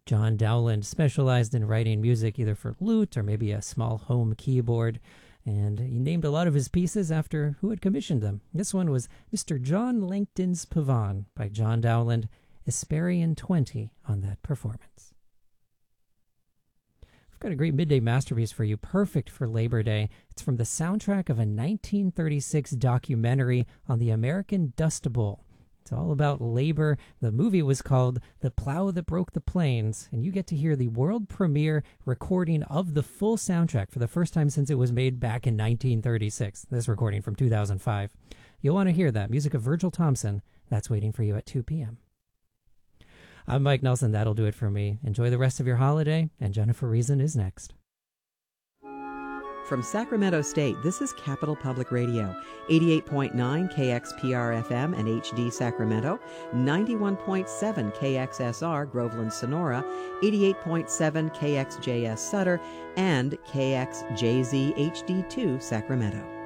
John Dowland specialized in writing music either for lute or maybe a small home keyboard, and he named a lot of his pieces after who had commissioned them. This one was Mr. John Langton's Pavane by John Dowland, Hesperian 20 on that performance. I've got a great midday masterpiece for you, perfect for Labor Day. It's from the soundtrack of a 1936 documentary on the American Dust Bowl. It's all about labor. The movie was called The Plow That Broke the Plains, and you get to hear the world premiere recording of the full soundtrack for the first time since it was made back in 1936. This recording from 2005. You'll want to hear that. Music of Virgil Thompson. That's waiting for you at 2 p.m. I'm Mike Nelson. That'll do it for me. Enjoy the rest of your holiday, and Jennifer Reason is next. From Sacramento State, this is Capital Public Radio, 88.9 KXPR FM and HD Sacramento, 91.7 KXSR Groveland Sonora, 88.7 KXJS Sutter, and KXJZ HD2 Sacramento.